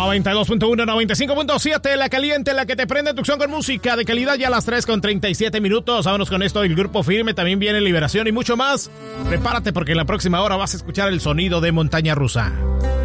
92.1, 95.7, la caliente, la que te prende tu opción con música de calidad ya a las 3:37 minutos. Vámonos con esto, el Grupo Firme, también viene Liberación y mucho más. Prepárate porque en la próxima hora vas a escuchar el sonido de Montaña Rusa.